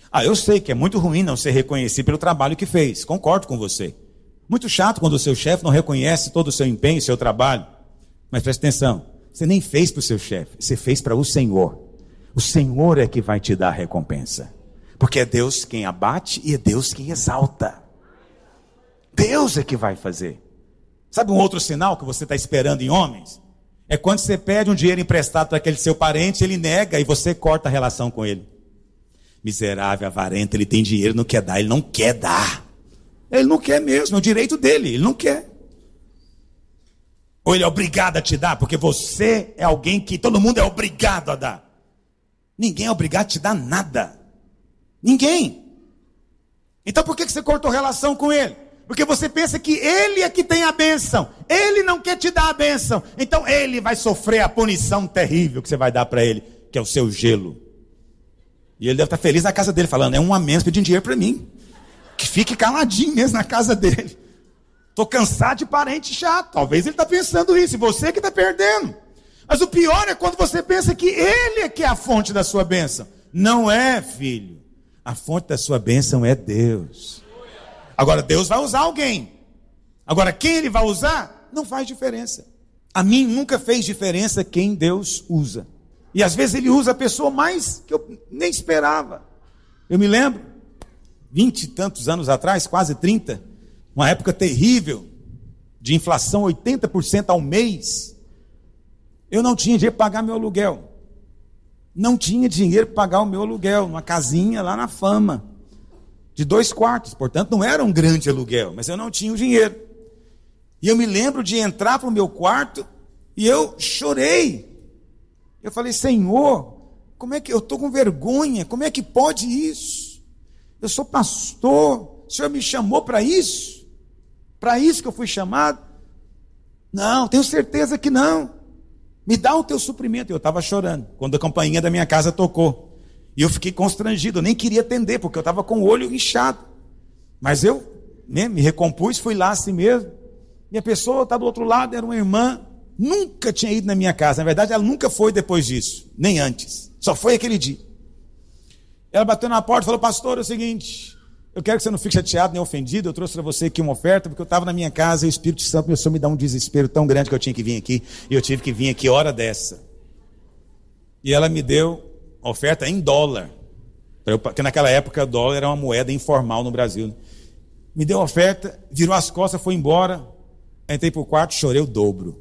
Eu sei que é muito ruim não ser reconhecido pelo trabalho que fez. Concordo com você. Muito chato quando o seu chefe não reconhece todo o seu empenho, o seu trabalho. Mas preste atenção, você nem fez para o seu chefe, você fez para o Senhor. O Senhor é que vai te dar a recompensa. Porque é Deus quem abate e é Deus quem exalta. Deus é que vai fazer. Sabe um outro sinal que você está esperando em homens? É quando você pede um dinheiro emprestado para aquele seu parente, ele nega e você corta a relação com ele. Miserável, avarento, ele tem dinheiro, não quer dar, ele não quer dar. Ele não quer mesmo, é o direito dele, ele não quer. Ou ele é obrigado a te dar, porque você é alguém que todo mundo é obrigado a dar. Ninguém é obrigado a te dar nada. Ninguém. Então por que você cortou relação com ele? Porque você pensa que ele é que tem a bênção. Ele não quer te dar a bênção. Então ele vai sofrer a punição terrível que você vai dar para ele, que é o seu gelo. E ele deve estar feliz na casa dele, falando, é um amém, pedindo dinheiro para mim. Que fique caladinho mesmo na casa dele. Estou cansado de parente chato. Talvez ele está pensando isso, e você que está perdendo. Mas o pior é quando você pensa que ele é que é a fonte da sua bênção. Não é, filho. A fonte da sua bênção é Deus. Agora, Deus vai usar alguém. Agora, quem ele vai usar, não faz diferença. A mim nunca fez diferença quem Deus usa. E às vezes ele usa a pessoa mais que eu nem esperava. Eu me lembro, 20 e tantos anos atrás, quase 30, uma época terrível, de inflação 80% ao mês. Eu não tinha dinheiro para pagar meu aluguel. Não tinha dinheiro para pagar o meu aluguel, numa casinha lá na Fama, de 2 quartos, portanto não era um grande aluguel, mas eu não tinha o dinheiro. E eu me lembro de entrar para o meu quarto e eu chorei. Eu falei, Senhor, como é que eu estou com vergonha? Como é que pode isso? Eu sou pastor, o Senhor me chamou para isso? Para isso que eu fui chamado? Não, tenho certeza que não. Me dá o teu suprimento. Eu estava chorando quando a campainha da minha casa tocou. E eu fiquei constrangido, eu nem queria atender, porque eu estava com o olho inchado. Mas eu me recompus, fui lá assim mesmo. E a pessoa está do outro lado, era uma irmã, nunca tinha ido na minha casa. Na verdade, ela nunca foi depois disso, nem antes. Só foi aquele dia. Ela bateu na porta e falou, pastor, é o seguinte, eu quero que você não fique chateado nem ofendido, eu trouxe para você aqui uma oferta, porque eu estava na minha casa e o Espírito Santo começou a me dar um desespero tão grande que eu tinha que vir aqui, e eu tive que vir aqui hora dessa. E ela me deu a oferta em dólar, porque naquela época o dólar era uma moeda informal no Brasil. Me deu a oferta, virou as costas, foi embora, entrei para o quarto, chorei o dobro.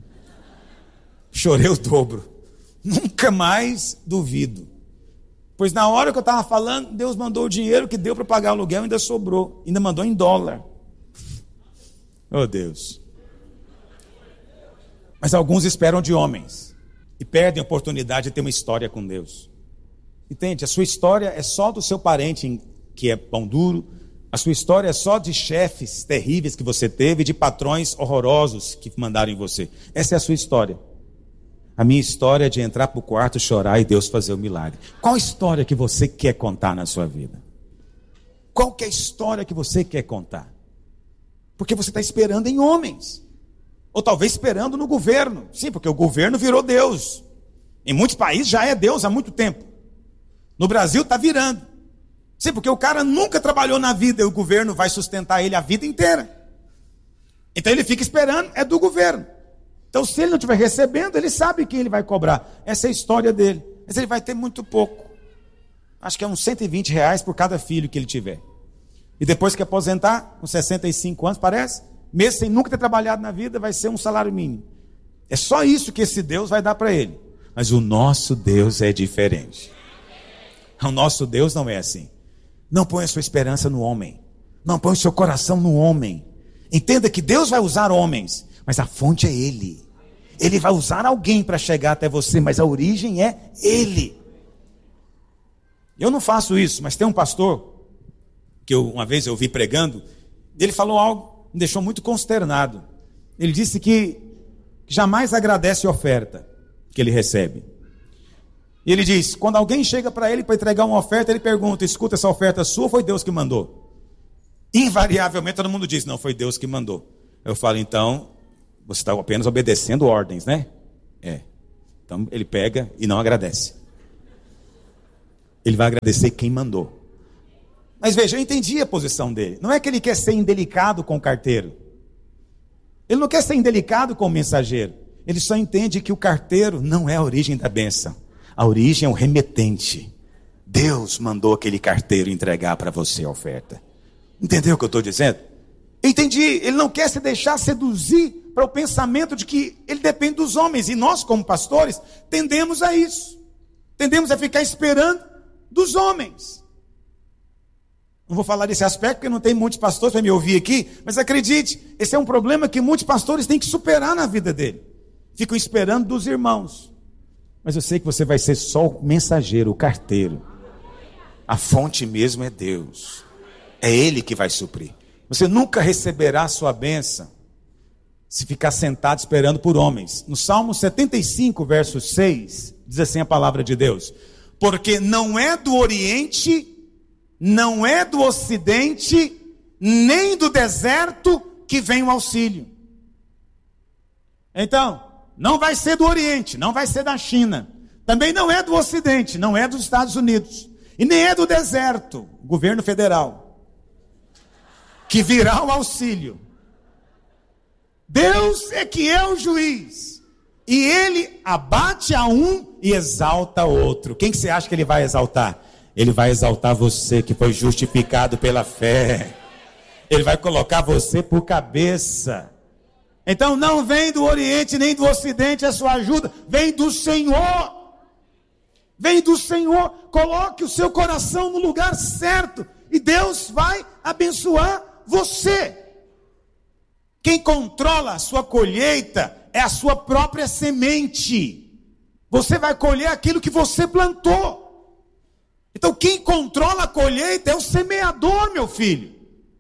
Chorei o dobro. Nunca mais duvido. Pois na hora que eu estava falando, Deus mandou o dinheiro que deu para pagar o aluguel, ainda sobrou. Ainda mandou em dólar. Oh Deus. Mas alguns esperam de homens. E perdem a oportunidade de ter uma história com Deus. Entende? A sua história é só do seu parente que é pão duro. A sua história é só de chefes terríveis que você teve, de patrões horrorosos que mandaram em você. Essa é a sua história. A minha história é de entrar para o quarto, chorar e Deus fazer o milagre. Qual história que você quer contar na sua vida? Qual que é a história que você quer contar? Porque você está esperando em homens. Ou talvez esperando no governo. Sim, porque o governo virou Deus. Em muitos países já é Deus há muito tempo. No Brasil está virando. Sim, porque o cara nunca trabalhou na vida e o governo vai sustentar ele a vida inteira. Então ele fica esperando, é do governo. Então se ele não estiver recebendo, ele sabe quem ele vai cobrar. Essa é a história dele. Mas ele vai ter muito pouco. Acho que é uns R$120 por cada filho que ele tiver. E depois que aposentar, com 65 anos, parece, mesmo sem nunca ter trabalhado na vida, vai ser um salário mínimo. É só isso que esse Deus vai dar para ele. Mas o nosso Deus é diferente. O nosso Deus não é assim. Não ponha sua esperança no homem. Não ponha o seu coração no homem. Entenda que Deus vai usar homens, mas a fonte é Ele. Ele vai usar alguém para chegar até você, mas a origem é Ele. Eu não faço isso, mas tem um pastor, que uma vez eu vi pregando, ele falou algo que me deixou muito consternado. Ele disse que jamais agradece a oferta que ele recebe. E ele diz, quando alguém chega para ele para entregar uma oferta, ele pergunta, escuta, essa oferta sua ou foi Deus que mandou? Invariavelmente todo mundo diz, não, foi Deus que mandou. Eu falo, então, você está apenas obedecendo ordens, né? É. Então ele pega e não agradece. Ele vai agradecer quem mandou. Mas veja, eu entendi a posição dele. Não é que ele quer ser indelicado com o carteiro. Ele não quer ser indelicado com o mensageiro. Ele só entende que o carteiro não é a origem da bênção. A origem é o remetente. Deus mandou aquele carteiro entregar para você a oferta. Entendeu o que eu estou dizendo? Entendi. Ele não quer se deixar seduzir para o pensamento de que ele depende dos homens. E nós, como pastores, tendemos a isso. Tendemos a ficar esperando dos homens. Não vou falar desse aspecto porque não tem muitos pastores para me ouvir aqui. Mas acredite, esse é um problema que muitos pastores têm que superar na vida dele. Ficam esperando dos irmãos. Mas eu sei que você vai ser só o mensageiro, o carteiro. A fonte mesmo é Deus. É Ele que vai suprir. Você nunca receberá a sua bênção se ficar sentado esperando por homens. No Salmo 75, verso 6, diz assim a palavra de Deus: porque não é do Oriente, não é do Ocidente, nem do deserto que vem o auxílio. Então, não vai ser do Oriente, não vai ser da China, também não é do Ocidente, não é dos Estados Unidos, e nem é do deserto, governo federal, que virá o auxílio. Deus é que é o juiz, e Ele abate a um e exalta outro. Quem que você acha que Ele vai exaltar? Ele vai exaltar você que foi justificado pela fé. Ele vai colocar você por cabeça. Então não vem do Oriente nem do Ocidente a sua ajuda, vem do Senhor. Vem do Senhor. Coloque o seu coração no lugar certo e Deus vai abençoar você. Quem controla a sua colheita é a sua própria semente. Você vai colher aquilo que você plantou. Então quem controla a colheita é o semeador, meu filho.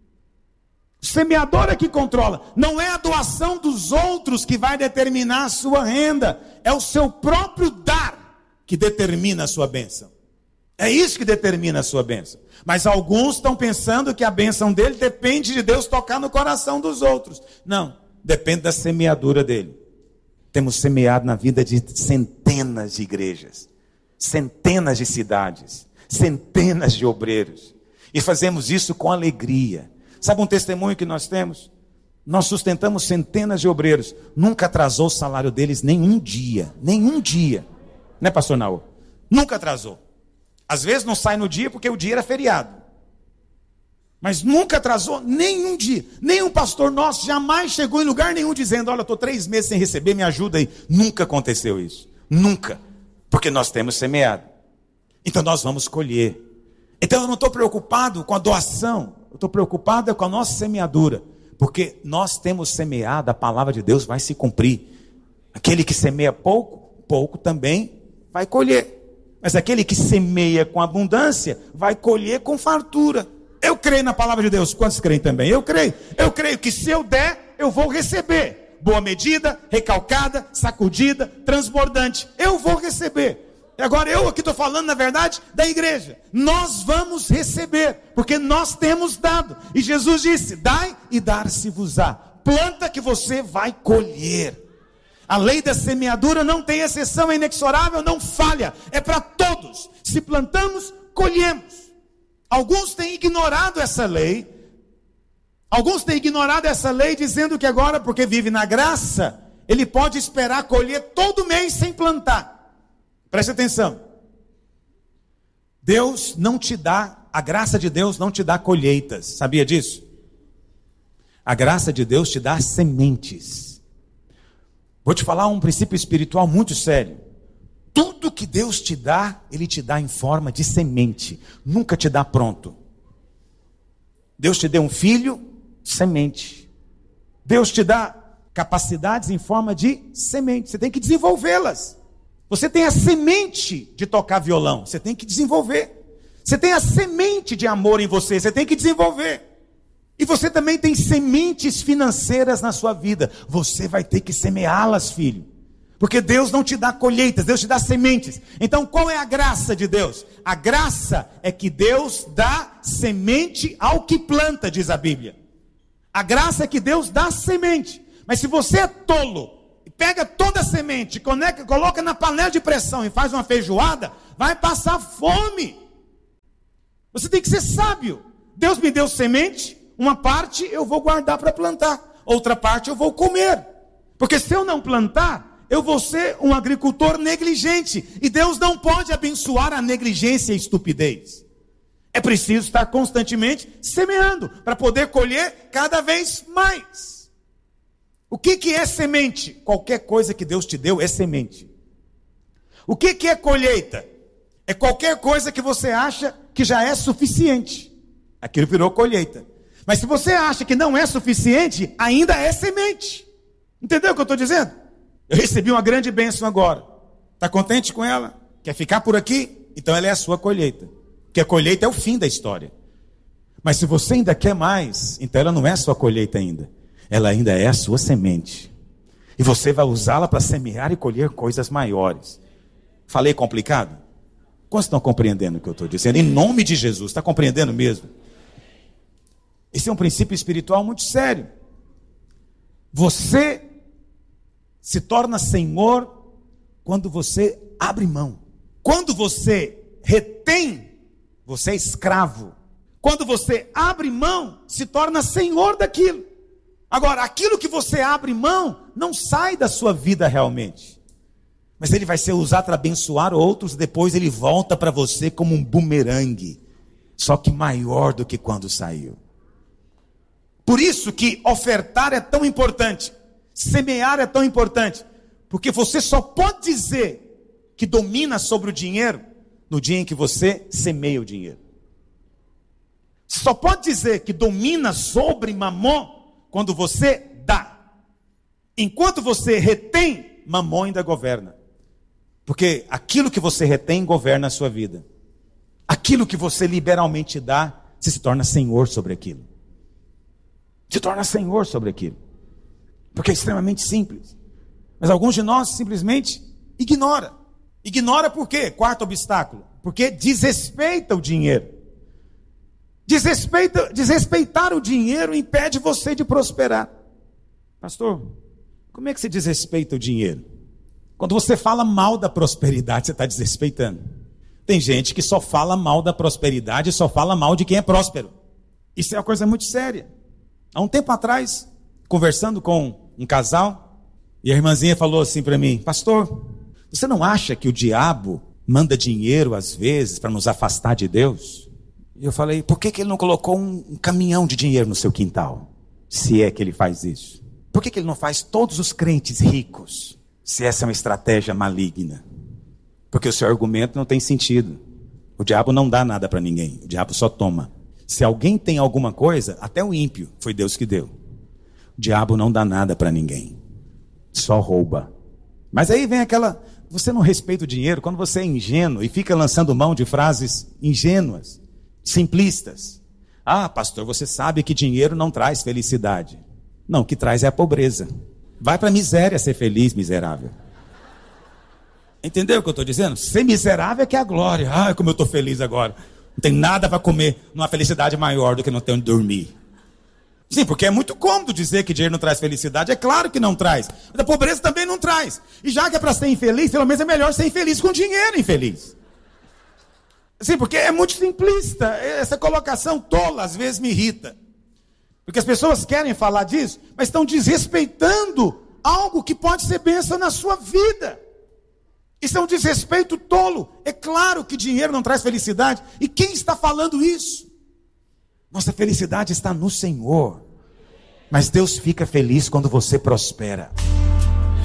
O semeador é que controla. Não é a doação dos outros que vai determinar a sua renda. É o seu próprio dar que determina a sua bênção. É isso que determina a sua bênção. Mas alguns estão pensando que a bênção dele depende de Deus tocar no coração dos outros. Não, depende da semeadura dele. Temos semeado na vida de centenas de igrejas, centenas de cidades, centenas de obreiros. E fazemos isso com alegria. Sabe um testemunho que nós temos? Nós sustentamos centenas de obreiros. Nunca atrasou o salário deles nem um dia. Nem um dia. Né, pastor Naô? Nunca atrasou. Às vezes não sai no dia porque o dia era feriado. Mas nunca atrasou nem um dia. Nenhum pastor nosso jamais chegou em lugar nenhum dizendo: olha, eu estou 3 meses sem receber, me ajuda aí. Nunca aconteceu isso. Nunca. Porque nós temos semeado. Então nós vamos colher. Então eu não estou preocupado com a doação. Eu estou preocupado com a nossa semeadura. Porque nós temos semeado, a palavra de Deus vai se cumprir. Aquele que semeia pouco, pouco também vai colher. Mas aquele que semeia com abundância, vai colher com fartura. Eu creio na palavra de Deus. Quantos creem também? Eu creio. Eu creio que se eu der, eu vou receber. Boa medida, recalcada, sacudida, transbordante. Eu vou receber. E agora eu aqui estou falando, na verdade, da igreja. Nós vamos receber, porque nós temos dado. E Jesus disse: dai e dar-se-vos-á. Planta que você vai colher. A lei da semeadura não tem exceção, é inexorável, não falha. É para todos. Se plantamos, colhemos. Alguns têm ignorado essa lei. Alguns têm ignorado essa lei dizendo que agora, porque vive na graça, ele pode esperar colher todo mês sem plantar. Preste atenção. Deus não te dá, a graça de Deus não te dá colheitas. Sabia disso? A graça de Deus te dá sementes. Vou te falar um princípio espiritual muito sério. Tudo que Deus te dá, Ele te dá em forma de semente. Nunca te dá pronto. Deus te deu um filho, semente. Deus te dá capacidades em forma de semente. Você tem que desenvolvê-las. Você tem a semente de tocar violão. Você tem que desenvolver. Você tem a semente de amor em você. Você tem que desenvolver. E você também tem sementes financeiras na sua vida. Você vai ter que semeá-las, filho. Porque Deus não te dá colheitas, Deus te dá sementes. Então qual é a graça de Deus? A graça é que Deus dá semente ao que planta, diz a Bíblia. A graça é que Deus dá semente. Mas se você é tolo, e pega toda a semente, coloca na panela de pressão e faz uma feijoada, vai passar fome. Você tem que ser sábio. Deus me deu semente, uma parte eu vou guardar para plantar, outra parte eu vou comer. Porque se eu não plantar, eu vou ser um agricultor negligente. E Deus não pode abençoar a negligência e a estupidez. É preciso estar constantemente semeando, para poder colher cada vez mais. O que é semente? Qualquer coisa que Deus te deu é semente. O que é colheita? É qualquer coisa que você acha que já é suficiente. Aquilo virou colheita. Mas se você acha que não é suficiente, ainda é semente. Entendeu o que eu estou dizendo? Eu recebi uma grande bênção agora. Está contente com ela? Quer ficar por aqui? Então ela é a sua colheita. Porque a colheita é o fim da história. Mas se você ainda quer mais, então ela não é a sua colheita ainda. Ela ainda é a sua semente. E você vai usá-la para semear e colher coisas maiores. Falei complicado? Quantos estão compreendendo o que eu estou dizendo? Em nome de Jesus, está compreendendo mesmo? Esse é um princípio espiritual muito sério. Você se torna senhor quando você abre mão. Quando você retém, você é escravo. Quando você abre mão, se torna senhor daquilo. Agora, aquilo que você abre mão, não sai da sua vida realmente. Mas ele vai ser usado para abençoar outros, depois ele volta para você como um bumerangue. Só que maior do que quando saiu. Por isso que ofertar é tão importante. Semear é tão importante. Porque você só pode dizer que domina sobre o dinheiro no dia em que você semeia o dinheiro. Você só pode dizer que domina sobre mamon quando você dá. Enquanto você retém, mamon ainda governa. Porque aquilo que você retém governa a sua vida. Aquilo que você liberalmente dá, você se torna senhor sobre aquilo. Se torna senhor sobre aquilo. Porque é extremamente simples. Mas alguns de nós simplesmente ignora. Ignora por quê? Quarto obstáculo. Porque desrespeita o dinheiro. Desrespeitar o dinheiro impede você de prosperar. Pastor, como é que você desrespeita o dinheiro? Quando você fala mal da prosperidade, você está desrespeitando. Tem gente que só fala mal da prosperidade e só fala mal de quem é próspero. Isso é uma coisa muito séria. Há um tempo atrás, conversando com um casal, e a irmãzinha falou assim para mim: pastor, você não acha que o diabo manda dinheiro às vezes para nos afastar de Deus? E eu falei: por que ele não colocou um caminhão de dinheiro no seu quintal? Se é que ele faz isso. Por que ele não faz todos os crentes ricos? Se essa é uma estratégia maligna. Porque o seu argumento não tem sentido. O diabo não dá nada para ninguém. O diabo só toma. Se alguém tem alguma coisa, até o ímpio, foi Deus que deu. O diabo não dá nada para ninguém. Só rouba. Mas aí vem aquela... Você não respeita o dinheiro quando você é ingênuo e fica lançando mão de frases ingênuas, simplistas. Ah, pastor, você sabe que dinheiro não traz felicidade. Não, o que traz é a pobreza. Vai para a miséria ser feliz, miserável. Entendeu o que eu estou dizendo? Ser miserável é que é a glória. Ah, como eu estou feliz agora. Não tem nada para comer, numa felicidade maior do que não ter onde dormir. Sim, porque é muito cômodo dizer que dinheiro não traz felicidade. É claro que não traz. Mas a pobreza também não traz. E já que é para ser infeliz, pelo menos é melhor ser infeliz com dinheiro infeliz. Sim, porque é muito simplista. Essa colocação tola às vezes me irrita. Porque as pessoas querem falar disso, mas estão desrespeitando algo que pode ser bênção na sua vida. Isso é um desrespeito tolo. É claro que dinheiro não traz felicidade. E quem está falando isso? Nossa felicidade está no Senhor. Mas Deus fica feliz quando você prospera.